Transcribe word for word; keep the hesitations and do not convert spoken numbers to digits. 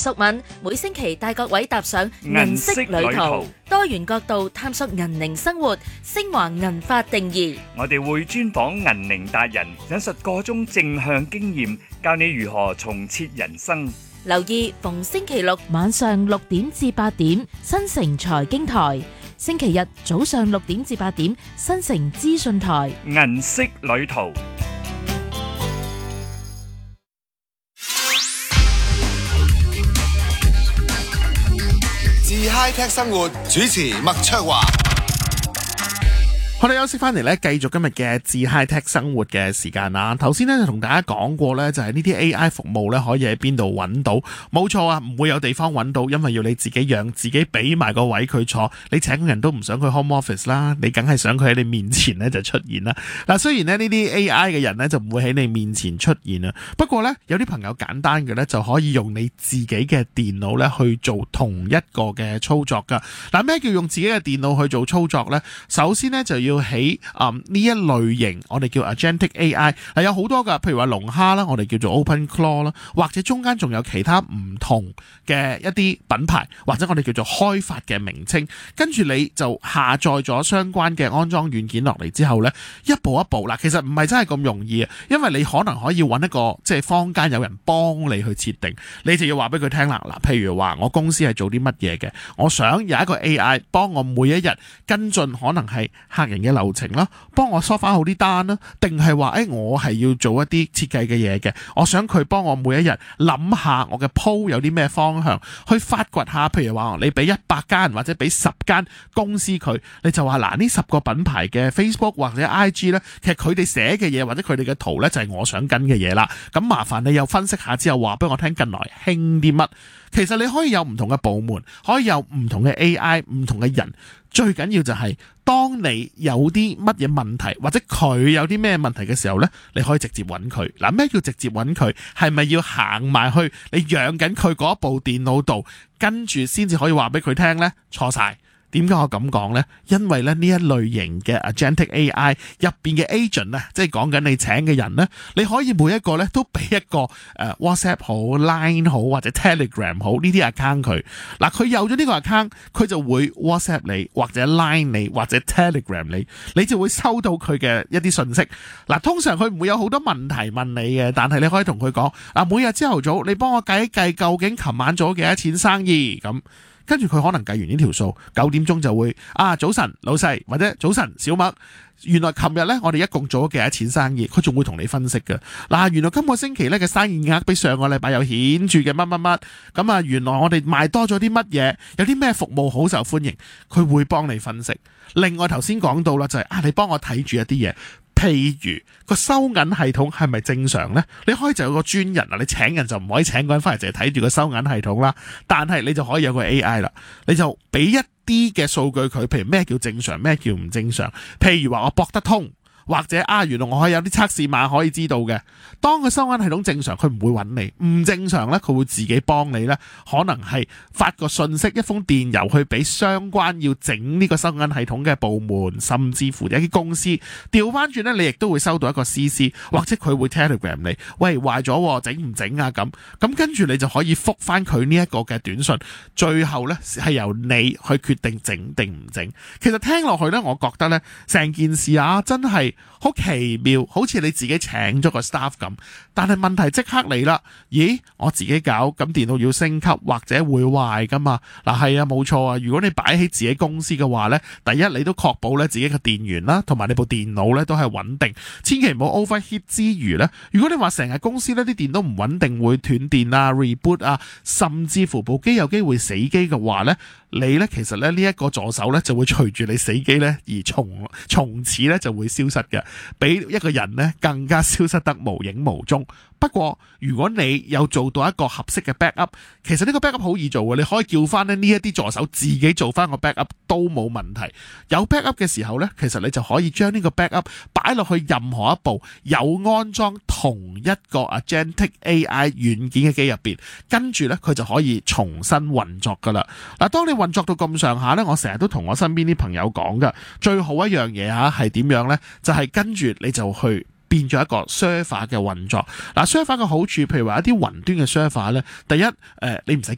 淑敏，每星期帶各位踏上銀色旅途，多元角度探索銀齡生活，升華銀髮定義。 我哋會專訪銀齡達人，引述個中正向經驗，教你如何重設人生。 留意逢星期六晚上六點至八點，新城財經台；星期日早上六點至八點，新城資訊台。 銀色旅途。 自 Hi-Tech 生活主持麥卓華。 我哋休息翻嚟咧，繼續今日嘅自 Hi-Tech 生活嘅時間啦。頭先咧就同大家講過咧，就係呢啲 A I 服務咧可以喺邊度揾到？冇錯啊，唔會有地方揾到，因為要你自己養，自己俾埋個位佢坐。你請個人都唔想佢 home office 啦，你梗係想佢喺你面前咧就出現啦。嗱，雖然咧呢啲 A I 嘅人咧就唔會喺你面前出現啊，不過咧有啲朋友簡單嘅咧就可以用你自己嘅電腦咧去做同一個嘅操作噶。嗱，咩叫用自己嘅電腦去做操作咧？首先咧就要喺呢、嗯、一類型，我哋叫 Agentic A I， 嗱有好多噶，譬如話龍蝦啦，我哋叫做 OpenClaw 啦，或者中間仲有其他唔同嘅一啲品牌，或者我哋叫做開發嘅名稱，跟住你就下載咗相關嘅安裝軟件落嚟之後呢，一步一步嗱，其實唔係真係咁容易啊，因為你可能可以揾一個即係坊間有人幫你去設定，你就要話俾佢聽啦。嗱，譬如話我公司係做啲乜嘢嘅，我想有一個 A I 幫我每一日跟進可能係客人嘅流程啦，幫我梳翻好啲單啦，定係話誒我係要做一啲設計嘅嘢嘅，我想佢幫我每一日諗下我嘅鋪有啲咩方向，去發掘下，譬如話你俾一百間或者俾十間公司佢，你就話嗱呢十個品牌嘅 Facebook 或者 I G 呢，其實佢哋寫嘅嘢或者佢哋嘅圖呢，就係我想跟嘅嘢啦。咁麻煩你又分析下之後話俾我聽近來興啲乜。其實你可以有唔同嘅部門，可以有唔同嘅 A I， 唔同嘅人，最緊要就係當你有啲乜嘢問題或者佢有啲咩問題嘅時候呢，你可以直接揾佢。嗱，咩叫直接揾佢？係咪要行埋去你養緊佢嗰部電腦度，跟住先至可以話俾佢聽呢？錯晒。點解我咁講呢？因為咧呢一類型嘅 Agentic A I 入邊嘅 agent 啊，即係講緊你請嘅人呢，你可以每一個咧都俾一個誒、呃、WhatsApp 好、Line 好或者 Telegram 好呢啲 account 佢。嗱，佢有咗呢個 account，佢就會 WhatsApp 你或者 Line 你或者 Telegram 你，你就會收到佢嘅一啲信息。嗱，通常佢唔會有好多問題問你嘅，但係你可以同佢講嗱，每日朝頭早你幫我計一計究竟琴晚做咗幾多錢生意咁。跟住佢可能計完呢條數，九點鐘就會啊，早晨老細或者早晨小麥，原來琴日呢，我哋一共做咗幾多錢生意，佢仲會同你分析嘅。嗱、啊，原來今個星期呢嘅生意額比上個禮拜有顯著嘅乜乜乜，咁啊原來我哋賣多咗啲乜嘢，有啲咩服務好受歡迎，佢會幫你分析。另外頭先講到啦，就係、是、啊，你幫我睇住一啲嘢。譬如個收銀系統係咪正常呢？你可以就有個專人啊，你請人就唔可以請個人翻嚟淨係睇住個收銀系統啦。但係你就可以有個 A I 啦，你就俾一啲嘅數據佢，譬如咩叫正常，咩叫唔正常。譬如話我駁得通。或者啊，原來我可以有啲測試碼可以知道嘅。當個收銀系統正常，佢唔會揾你；唔正常呢，佢會自己幫你呢，可能係發個信息、一封電郵去俾相關要整呢個收銀系統嘅部門，甚至乎一啲公司。調翻轉呢，你亦都會收到一個 C C， 或者佢會 Telegram 你，喂，壞咗，整唔整啊？咁咁跟住你就可以覆翻佢呢一個嘅短信。最後呢，係由你去決定整定唔整。其實聽落去呢，我覺得呢成件事啊，真係〜好奇妙，好似你自己請咗個 staff 咁，但係問題即刻嚟啦。咦，我自己搞，咁電腦要升級或者會壞噶嘛？嗱，係啊，冇錯啊。如果你擺喺自己公司嘅話呢，第一你都確保咧自己嘅電源啦，同埋你部電腦咧都係穩定，千祈唔好 overheat 之餘呢，如果你話成日公司呢啲電腦唔穩定，會斷電啊、reboot 啊，甚至乎部機有機會死機嘅話呢，你呢其實咧呢一個助手呢就會隨住你死機呢而從從此呢就會消失嘅。比一個人呢更加消失得無影無蹤。不過如果你有做到一個合適嘅 backup， 其實呢個 backup 好易做嘅，你可以叫翻呢一啲助手自己做翻個 backup 都冇問題。有 backup 嘅時候呢，其實你就可以將呢個 backup 擺落去任何一部有安裝同一個 Agentic A I 軟件嘅機入邊，跟住呢，佢就可以重新運作噶啦。嗱，當你運作到咁上下呢，我成日都同我身邊啲朋友講噶，最好一樣嘢吓係點樣呢？就係、是、跟住你就去變咗一個 server 嘅運作。嗱，server 嘅好處，譬如話一啲雲端嘅 server 咧，第一誒、呃、你唔使